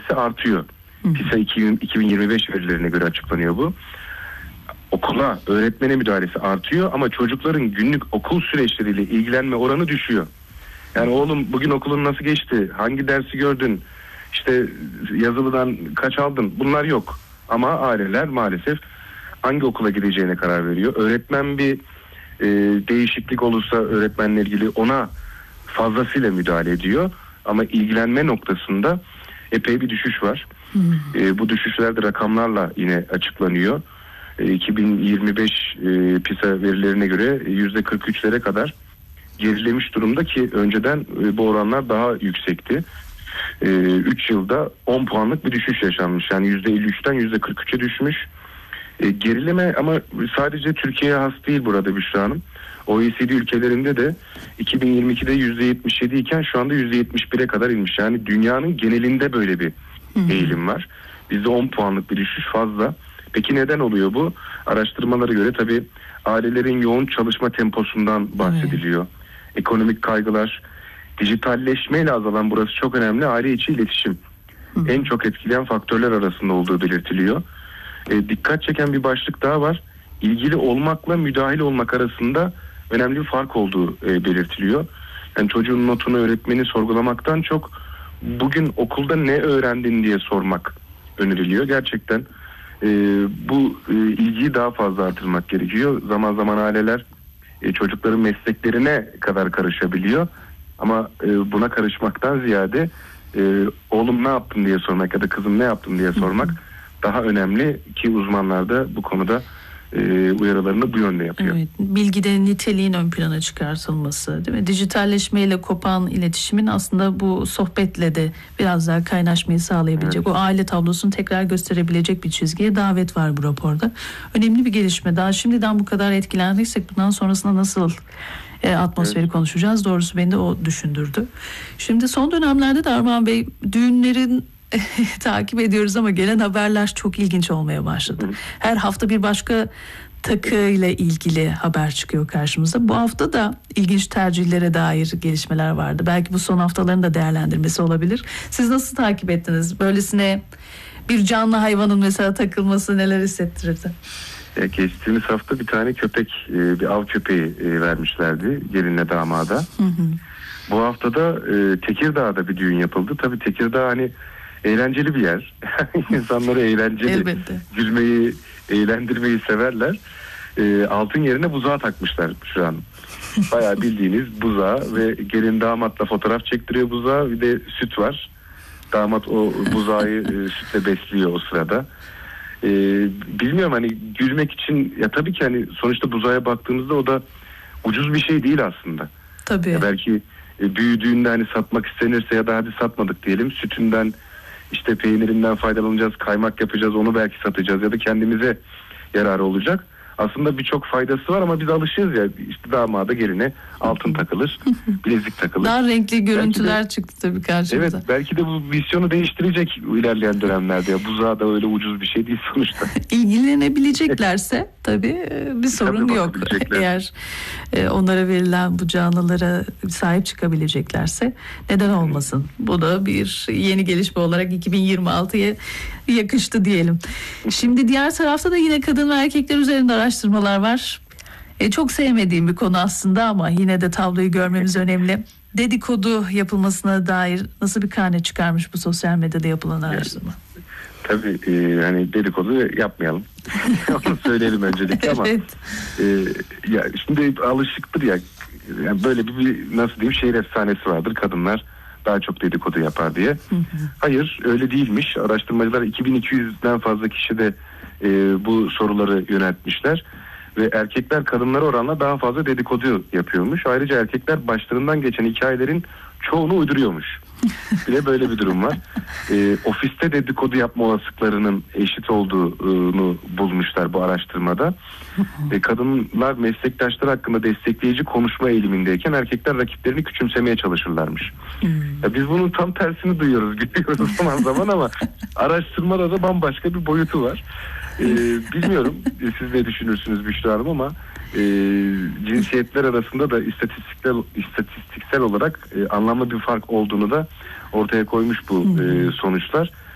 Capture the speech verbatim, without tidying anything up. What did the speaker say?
müdahalesi artıyor. PISA iki bin yirmi beş verilerine göre açıklanıyor bu. Okula, öğretmene müdahalesi artıyor ama çocukların günlük okul süreçleriyle ilgilenme oranı düşüyor. Yani oğlum bugün okulun nasıl geçti? Hangi dersi gördün? İşte yazılıdan kaç aldın? Bunlar yok. Ama aileler maalesef hangi okula gideceğine karar veriyor. Öğretmen bir e, değişiklik olursa öğretmenle ilgili ona fazlasıyla müdahale ediyor. Ama ilgilenme noktasında epey bir düşüş var. Hmm. E, bu düşüşler de rakamlarla yine açıklanıyor. E, iki bin yirmi beş e, PISA verilerine göre yüzde kırk üçlere kadar gerilemiş durumda ki önceden e, bu oranlar daha yüksekti. üç yılda on puanlık bir düşüş yaşanmış. Yani yüzde elli üçten yüzde kırk üçe düşmüş. E, gerileme ama sadece Türkiye'ye has değil burada Büşra Hanım. O E C D ülkelerinde de iki bin yirmi ikide yüzde yetmiş yedi iken şu anda yüzde yetmiş bire kadar inmiş. Yani dünyanın genelinde böyle bir eğilim var. Bizde on puanlık bir düşüş fazla. Peki neden oluyor bu? Araştırmalara göre tabii ailelerin yoğun çalışma temposundan bahsediliyor. Evet. Ekonomik kaygılar, dijitalleşmeyle azalan, burası çok önemli, aile içi iletişim. Hı. En çok etkileyen faktörler arasında olduğu belirtiliyor. E, dikkat çeken bir başlık daha var. İlgili olmakla müdahil olmak arasında önemli bir fark olduğu e, belirtiliyor. Yani çocuğun notunu, öğretmeni sorgulamaktan çok bugün okulda ne öğrendin diye sormak öneriliyor. Gerçekten e, bu e, ilgiyi daha fazla artırmak gerekiyor. Zaman zaman aileler e, çocukların mesleklerine kadar karışabiliyor. Ama e, buna karışmaktan ziyade e, oğlum ne yaptın diye sormak ya da kızım ne yaptın diye sormak daha önemli ki uzmanlar da bu konuda e, uyarılarını bu yönde yapıyor. Evet, bilgide niteliğin ön plana çıkartılması, değil mi? Dijitalleşmeyle kopan iletişimin aslında bu sohbetle de biraz daha kaynaşmayı sağlayabilecek, evet, o aile tablosunu tekrar gösterebilecek bir çizgiye davet var bu raporda. Önemli bir gelişme. Daha şimdiden bu kadar etkilendiysek bundan sonrasında nasıl E, atmosferi evet. konuşacağız. Doğrusu beni de o düşündürdü. Şimdi son dönemlerde de Armağan Bey, düğünlerin takip ediyoruz ama gelen haberler çok ilginç olmaya başladı. Her hafta bir başka takı ile ilgili haber çıkıyor karşımıza. Bu hafta da ilginç tercihlere dair gelişmeler vardı. Belki bu son haftaların da değerlendirmesi olabilir. Siz nasıl takip ettiniz? Böylesine bir canlı hayvanın mesela takılması neler hissettirirdi? Geçtiğimiz hafta bir tane köpek, bir av köpeği vermişlerdi gelinle damada. Hı hı. Bu haftada Tekirdağ'da bir düğün yapıldı. Tabii Tekirdağ hani eğlenceli bir yer. İnsanları eğlenceli, elbette, gülmeyi, eğlendirmeyi severler. Altın yerine buzağı takmışlar şu an. Bayağı bildiğiniz buzağı ve gelin damatla fotoğraf çektiriyor buzağı. Bir de süt var. Damat o buzağı sütle besliyor o sırada. Ee, bilmiyorum hani gülmek için ya tabii ki hani sonuçta buzağa baktığımızda o da ucuz bir şey değil aslında. Tabii. Ya belki e, büyüdüğünde hani satmak istenirse ya da hadi satmadık diyelim, sütünden işte peynirinden faydalanacağız, kaymak yapacağız, onu belki satacağız ya da kendimize yararı olacak. Aslında birçok faydası var ama biz alışığız ya, işte damada geline altın takılır, bilezik takılır. Daha renkli görüntüler de çıktı tabii karşımıza. Evet, belki de bu vizyonu değiştirecek ilerleyen dönemlerde. Ya buzağı da öyle ucuz bir şey değil sonuçta. İlgilenebileceklerse tabii bir sorun tabii yok. Eğer onlara verilen bu canlılara sahip çıkabileceklerse neden olmasın? Bu da bir yeni gelişme olarak iki bin yirmi altıya yakıştı diyelim. Şimdi diğer tarafta da yine kadın ve erkekler üzerinde araştırmalar var. E, çok sevmediğim bir konu aslında ama yine de tabloyu görmemiz önemli. Dedikodu yapılmasına dair nasıl bir karne çıkarmış bu sosyal medyada yapılan araştırma? Tabii e, hani dedikodu yapmayalım. Onu söyleyelim öncelikle ama evet. e, ya şimdi alışıktır ya, yani böyle bir, bir nasıl diyeyim şehir efsanesi vardır, kadınlar daha çok dedikodu yapar diye. Hı hı. Hayır, öyle değilmiş. Araştırmacılar iki bin iki yüzden fazla kişi de e, bu soruları yöneltmişler ve erkekler kadınlara oranla daha fazla dedikodu yapıyormuş. Ayrıca erkekler başlarından geçen hikayelerin çoğunu uyduruyormuş. Bir de böyle bir durum var. E, ofiste dedikodu yapma olasılıklarının eşit olduğunu bulmuşlar bu araştırmada. E, kadınlar meslektaşları hakkında destekleyici konuşma eğilimindeyken erkekler rakiplerini küçümsemeye çalışırlarmış. Ya biz bunun tam tersini duyuyoruz, görüyoruz zaman zaman ama araştırmada da bambaşka bir boyutu var. E, bilmiyorum siz ne düşünürsünüz Büşra Hanım ama e, cinsiyetler arasında da istatistiksel, istatistiksel olarak e, anlamlı bir fark olduğunu da ortaya koymuş bu e, sonuçlar.